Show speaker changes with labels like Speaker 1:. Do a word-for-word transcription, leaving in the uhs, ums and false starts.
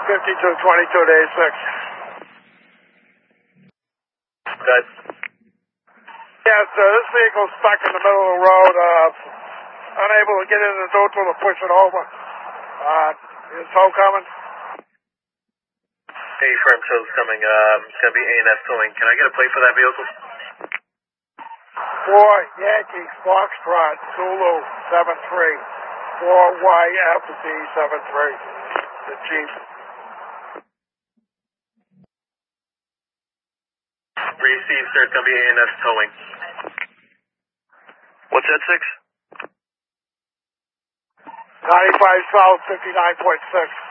Speaker 1: fifty-two twenty-two to A six.
Speaker 2: Good.
Speaker 1: Yes, uh, this vehicle's stuck in the middle of the road, uh, unable to get in the neutral to push it over. Uh, is tow coming?
Speaker 2: A-firm tow's coming. Um, it's going to be A and S towing. Can I get a plate for that vehicle?
Speaker 1: four Yankee Foxtrot Zulu seven three. four Y F D seven three. The Chief.
Speaker 2: Received, sir. It's going to be A and S towing. What's that, six?
Speaker 1: ninety-five South, fifty-nine point six.